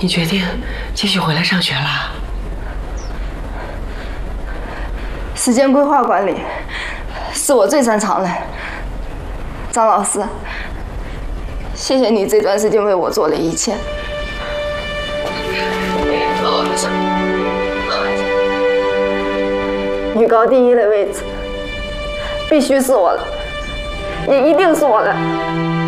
你决定继续回来上学啦？ 时间规划管理是我最擅长的。张老师，谢谢你这段时间为我做的一切。 好孩子，好孩子。 女高第一的位置必须是我的，也一定是我的。